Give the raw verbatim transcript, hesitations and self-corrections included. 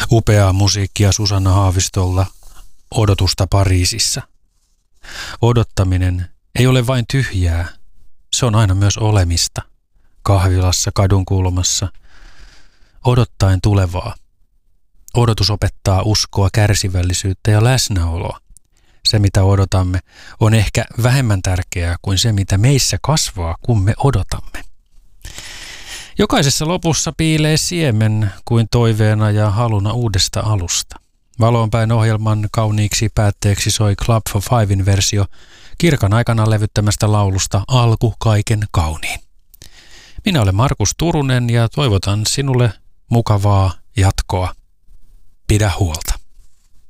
Upeaa musiikkia Susanna Haavistolla, Odotusta Pariisissa. Odottaminen ei ole vain tyhjää, se on aina myös olemista. Kahvilassa, kadunkulmassa, odottaen tulevaa. Odotus opettaa uskoa, kärsivällisyyttä ja läsnäoloa. Se, mitä odotamme, on ehkä vähemmän tärkeää kuin se, mitä meissä kasvaa, kun me odotamme. Jokaisessa lopussa piilee siemen kuin toiveena ja haluna uudesta alusta. Valoonpäin ohjelman kauniiksi päätteeksi soi Club for Fiven versio Kirkan aikana levyttämästä laulusta Alku kaiken kauniin. Minä olen Markus Turunen ja toivotan sinulle mukavaa jatkoa. Pidä huolta.